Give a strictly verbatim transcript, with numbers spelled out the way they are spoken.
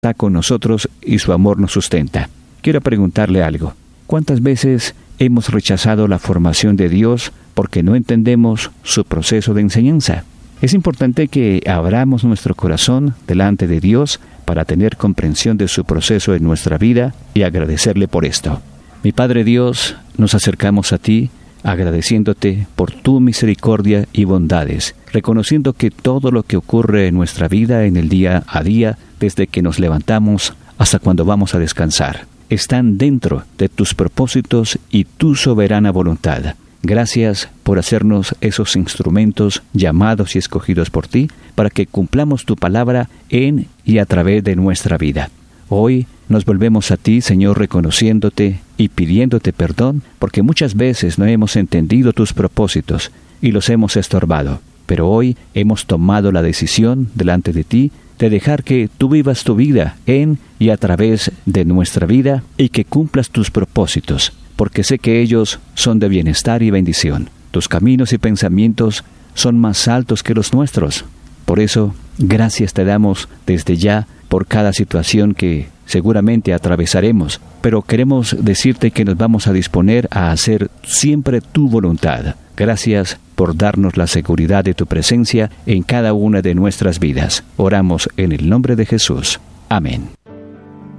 está con nosotros y su amor nos sustenta. Quiero preguntarle algo. ¿Cuántas veces hemos rechazado la formación de Dios porque no entendemos su proceso de enseñanza? Es importante que abramos nuestro corazón delante de Dios para tener comprensión de su proceso en nuestra vida y agradecerle por esto. Mi Padre Dios, nos acercamos a ti agradeciéndote por tu misericordia y bondades, reconociendo que todo lo que ocurre en nuestra vida en el día a día, desde que nos levantamos hasta cuando vamos a descansar, están dentro de tus propósitos y tu soberana voluntad. Gracias por hacernos esos instrumentos llamados y escogidos por ti para que cumplamos tu palabra en y a través de nuestra vida. Hoy nos volvemos a ti, Señor, reconociéndote y pidiéndote perdón porque muchas veces no hemos entendido tus propósitos y los hemos estorbado. Pero hoy hemos tomado la decisión delante de ti de dejar que tú vivas tu vida en y a través de nuestra vida y que cumplas tus propósitos, porque sé que ellos son de bienestar y bendición. Tus caminos y pensamientos son más altos que los nuestros. Por eso, gracias te damos desde ya por cada situación que seguramente atravesaremos, pero queremos decirte que nos vamos a disponer a hacer siempre tu voluntad. Gracias por darnos la seguridad de tu presencia en cada una de nuestras vidas. Oramos en el nombre de Jesús. Amén.